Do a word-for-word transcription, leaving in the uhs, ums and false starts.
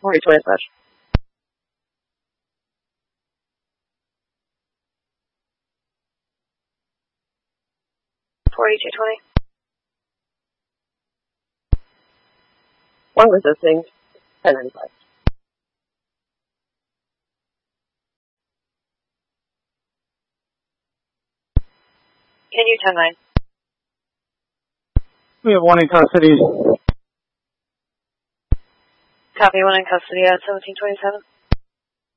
forty twenty slash. forty-two twenty. One resisting. ten ninety-five. Can you ten nine? We have one in custody. Copy, one in custody at seventeen twenty-seven.